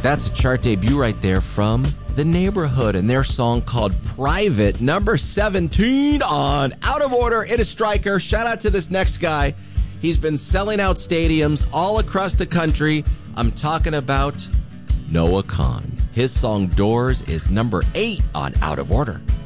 That's a chart debut right there from The Neighborhood and their song called Private, number 17 on Out of Order. It is Stryker. Shout out to this next guy. He's been selling out stadiums all across the country. I'm talking about Noah Kahan. His song Doors is number 8 on Out of Order.